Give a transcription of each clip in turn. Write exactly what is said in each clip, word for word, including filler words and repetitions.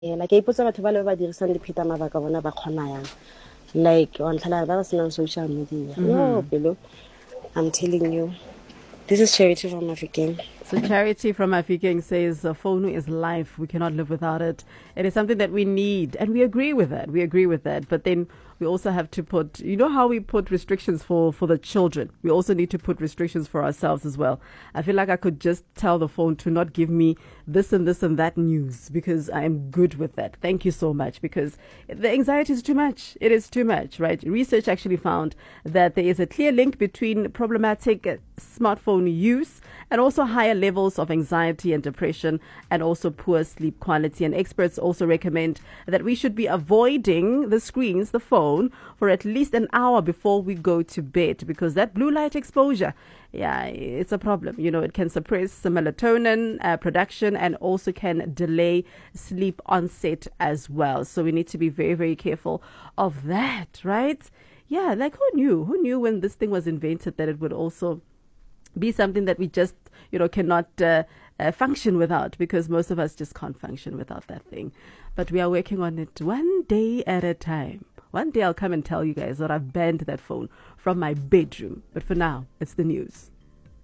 Yeah, like ipotsa batho ba le ba dirisang dipheta mabaka bona ba khona yang. Like on tlhala ba ba senang social media. No, Pelo. I'm telling you. This is Charity from Mafikeng. So Charity from Mafikeng says uh, phone is life. We cannot live without it. It is something that we need, and we agree with that. We agree with that. But then we also have to put, you know how we put restrictions for, for the children? We also need to put restrictions for ourselves as well. I feel like I could just tell the phone to not give me this and this and that news because I am good with that. Thank you so much, because the anxiety is too much. It is too much, right? Research actually found that there is a clear link between problematic uh, smartphone use and also higher levels of anxiety and depression, and also poor sleep quality. And experts also recommend that we should be avoiding the screens, the phone, for at least an hour before we go to bed, because that blue light exposure, yeah, it's a problem. You know, it can suppress the melatonin uh, production and also can delay sleep onset as well. So we need to be very, very careful of that, right? Yeah, like who knew? Who knew when this thing was invented that it would also be something that we just, you know, cannot uh, uh, function without, because most of us just can't function without that thing. But we are working on it one day at a time. One day I'll come and tell you guys that I've banned that phone from my bedroom. But for now, it's the news.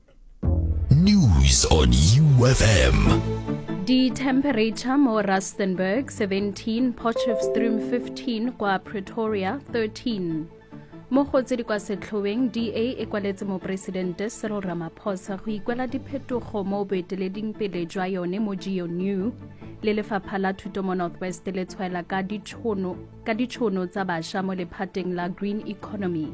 News on U F M. The temperature mo Rustenburg seventeen, Potchefstroom fifteen, kwa Pretoria thirteen. Mo go tse di kwa setlhoweng D A e kwaletse mo presidente Cyril Ramaphosa go ikwela diphetogo mo boeteleding pele jwa yone mo G N U le lefapha la thuto mo Northwest le tshwaela ka ditšhono ka ditšhono tsa bašwa mo lephateng la green economy.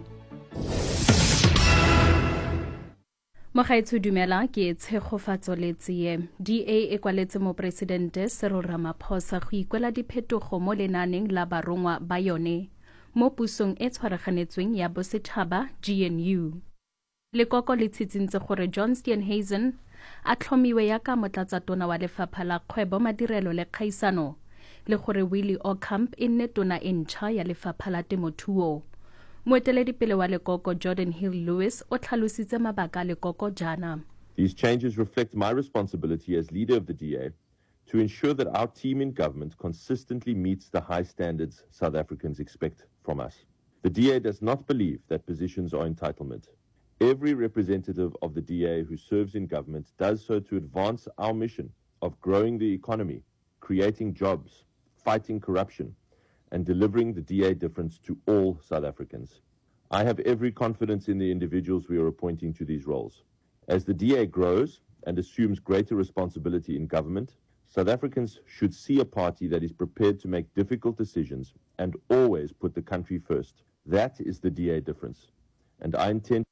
Mogaetsho dumela ke tshegofatso le tsie. D A e kwaletse mo presidente Cyril Ramaphosa go ikwela diphetogo mo lenaneng la barongwa ba yone mo pusong e tshwaraganetsweng ya bosetšhaba G N U. Lekoko le tshitsintse gore John Steenhuisen a tlhomiwe yaka motlatsatona wa lefapha la kgwebo, madirelo le kgaisano, le gore Willie Ocamp e nne tona e ntšha ya lefapha la temothuo. Moeteledipele wa lekoko Jordan Hill Lewis o tlhalositse mabaka a lekoko jana. These changes reflect my responsibility as leader of the D A to ensure that our team in government consistently meets the high standards South Africans expect from us. The D A does not believe that positions are entitlement. Every representative of the D A who serves in government does so to advance our mission of growing the economy, creating jobs, fighting corruption, and delivering the D A difference to all South Africans. I have every confidence in the individuals we are appointing to these roles. As the D A grows and assumes greater responsibility in government, South Africans should see a party that is prepared to make difficult decisions and always put the country first. That is the D A difference. And I intend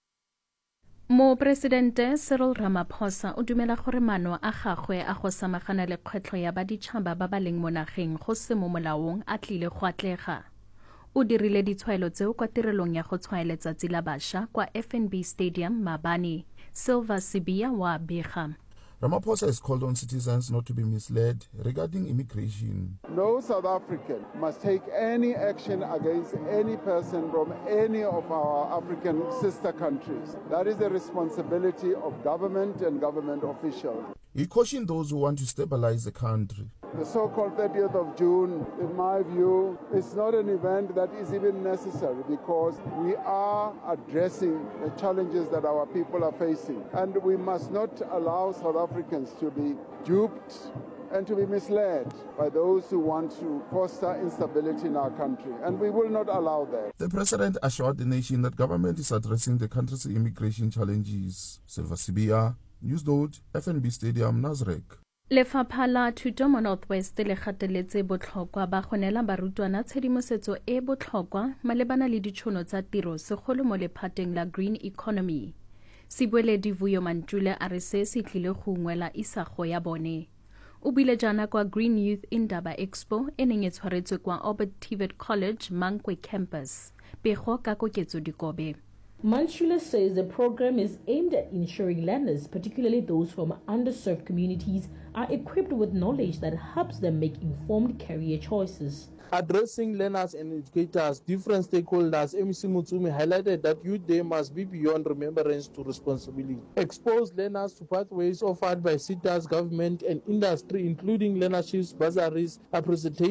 Mo presidente Cyril Ramaphosa o dumela gore maano a gagwe a go samagana le kgwetlho ya baditšhaba ba ba leng mo nageng go se mo molaong a tlile go atlega. O dirile ditshwaelo tseo kwa tirelong ya go tshwaeletsa letsatsi la bašwa kwa F N B Stadium Mabani. Silva Sibia wa bega. Ramaphosa has called on citizens not to be misled regarding immigration. No South African must take any action against any person from any of our African sister countries. That is the responsibility of government and government officials. He cautioned those who want to stabilize the country. The so-called thirtieth of June, in my view, is not an event that is even necessary because we are addressing the challenges that our people are facing. And we must not allow South Africans to be duped and to be misled by those who want to foster instability in our country. And we will not allow that. The president assured the nation that government is addressing the country's immigration challenges. Silva Sibia, Newsnote, F N B Stadium, Nasrec. Lefapha la Thuto mo Northwest le gateletse botlhokwa ba go neela barutwana tshedimosetso e botlhokwa malebana le ditšhono tsa tiro segolo mo lephateng la green economy. Sibueledi Vuyo Mantule a re se se tlile go ungwela isago ya bone. O bile jana kwa Green Youth Indaba Expo e neng e tshwaretswe kwa Albert Tivet College, Mankwe campus. Pego ka koketso dikobe. Manchula says the program is aimed at ensuring learners, particularly those from underserved communities, are equipped with knowledge that helps them make informed career choices. Addressing learners and educators, different stakeholders, M C Mutsumi highlighted that Youth Day must be beyond remembrance to responsibility. Expose learners to pathways offered by C I T A S, government and industry, including learnerships, bursaries, appreciation